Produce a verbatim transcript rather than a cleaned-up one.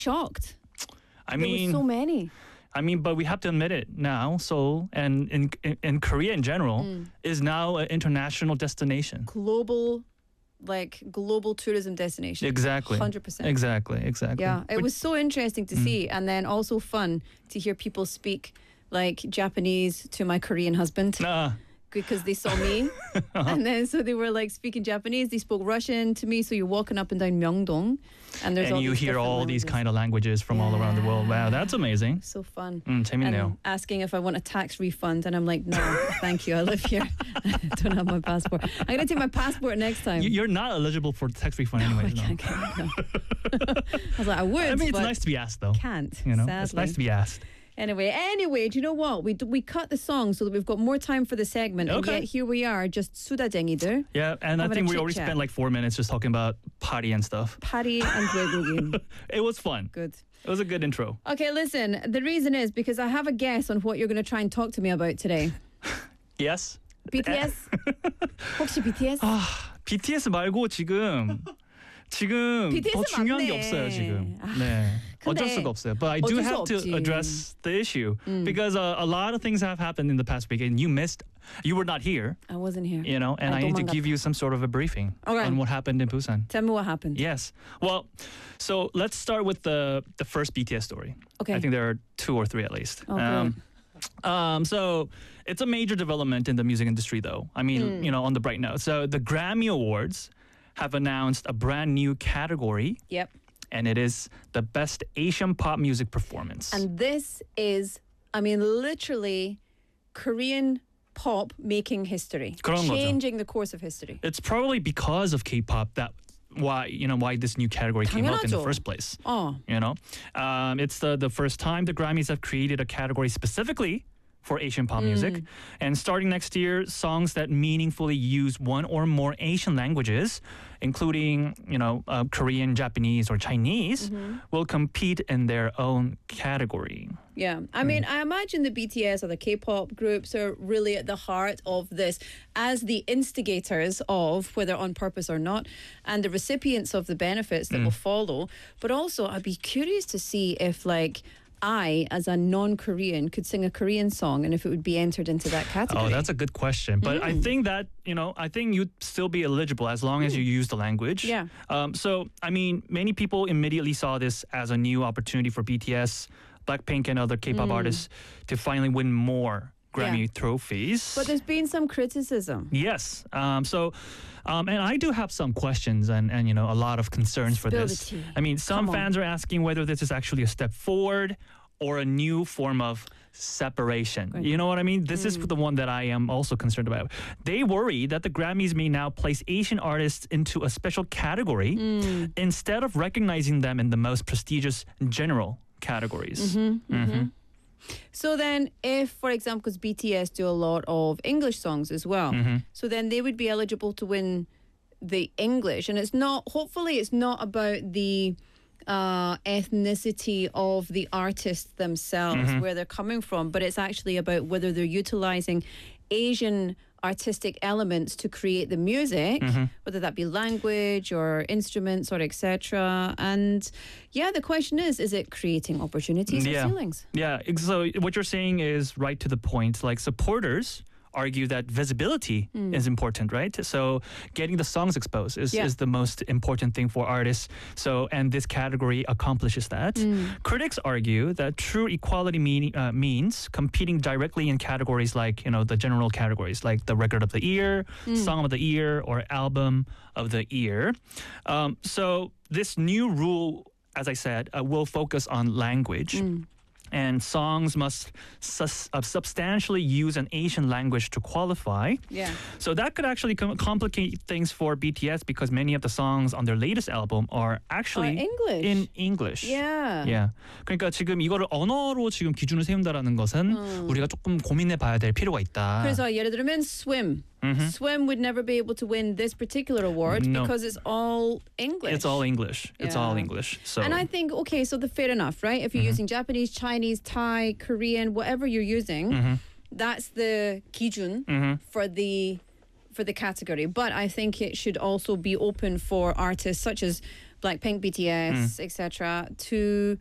shocked. I There mean, were so many. I mean, but we have to admit it now. Seoul and in in, in Korea in general Mm. is now an international destination. Global, like global tourism destination. Exactly. one hundred percent. Exactly. Exactly. Yeah, it But- was so interesting to Mm. see, and then also fun to hear people speak like Japanese to my Korean husband Ah, because they saw me, and then so they were like speaking Japanese. They spoke Russian to me. So you're walking up and down Myeongdong, and there's and all you these hear different all these languages. kind of languages from all around the world. Wow, that's amazing. So fun. 음, 재밌네요. And asking if I want a tax refund, and I'm like, no, thank you. I live here. I don't have my passport. I'm gonna take my passport next time. You- You're not eligible for tax refund anyways. No. Okay, no. I was like, I would. I mean, it's but nice to be asked though. can't. You know, sadly. it's nice to be asked. Anyway, anyway, do you know what? We d- we cut the song so that we've got more time for the segment, Okay. and yet here we are, just 수다쟁이들, Yeah, and I Having a think we chit already chat. spent like four minutes just talking about party and stuff. 파리 and 외국인. It was fun. Good. It was a good intro. Okay, listen. The reason is because I have a guess on what you're going to try and talk to me about today. Yes. 비티에스? 혹시 비티에스? 아, 비티에스 말고 지금 지금 비티에스 더 중요한 게 맞네. 없어요 지금. 아, 네. 어쩔 근데 수가 없어요. But I do 어쩔 수 have to 없지. address the issue 음. because uh, a lot of things have happened in the past week and you missed. You were not here, I wasn't here. you know, and 아, I need to 도망갔다. give you some sort of a briefing Okay. on what happened in Busan. Tell me what happened. Yes. Well, so let's start with the the first B T S story. Okay. I think there are two or three at least. Oh, great. um, so it's a major development in the music industry, though. I mean, Mm. you know, on the bright note. So the Grammy Awards have announced a brand new category, Yep. and it is the Best Asian Pop Music Performance. And this is, I mean, literally Korean pop making history, 그런 거죠. changing the course of history. it's probably because of K-pop that why you know why this new category came up in the 당연하죠. first place. Oh, You know, um, it's the the first time the Grammys have created a category specifically for Asian pop music. And starting next year, songs that meaningfully use one or more Asian languages, including you know uh, Korean, Japanese, or Chinese, will compete in their own category. yeah. I mean, I imagine the B T S or the K-pop groups are really at the heart of this as the instigators of, whether on purpose or not, and the recipients of the benefits that will follow. But also, I'd be curious to see if, like, I, as a non-Korean, could sing a Korean song and if it would be entered into that category. Oh, that's a good question. But I think that, you know, I think you'd still be eligible as long as you use the language. Yeah. Um, so, I mean, many people immediately saw this as a new opportunity for B T S, Blackpink, and other K-pop artists to finally win more Grammy Yeah. trophies. But there's been some criticism. Yes. Um, so, um, and I do have some questions and, and you know, a lot of concerns for Spill the this. tea. I mean, some Come on. fans are asking whether this is actually a step forward or a new form of separation. Right. You know what I mean? This is Mm. the one that I am also concerned about. They worry that the Grammys may now place Asian artists into a special category Mm. instead of recognizing them in the most prestigious general categories. Mhm. So then, if, for example, because B T S do a lot of English songs as well, Mhm. so then they would be eligible to win the English. And it's not, hopefully, it's not about the uh, ethnicity of the artists themselves, Mhm. where they're coming from, but it's actually about whether they're utilizing Asian artistic elements to create the music, Mhm. whether that be language or instruments or et cetera. And yeah, the question is, is it creating opportunities Yeah. or ceilings? Yeah, ex- so what you're saying is right to the point. Like supporters argue that visibility is important, right? So getting the songs exposed is, Yeah. is the most important thing for artists. So and this category accomplishes that. Critics argue that true equality mean, uh, means competing directly in categories like you know the general categories like the record of the year, song of the year, or album of the year. Um, so this new rule, as I said, uh, will focus on language. And songs must sus- uh, substantially use an Asian language to qualify. Yeah. So that could actually com- complicate things for B T S because many of the songs on their latest album are actually Are English. in English. Yeah. Yeah. 그러니까 지금 이거를 언어로 지금 기준을 세운다라는 것은 우리가 조금 고민해 봐야 될 필요가 있다. 그래서 예를 들면 swim. Mhm. Swim would never be able to win this particular award No. because it's all English. It's all English. It's all Yeah. English. So And I think, okay, so the fair enough, right? If you're using Japanese, Chinese, Thai, Korean, whatever you're using, that's the kijun for the for the category. But I think it should also be open for artists such as Blackpink, B T S, et cetera, to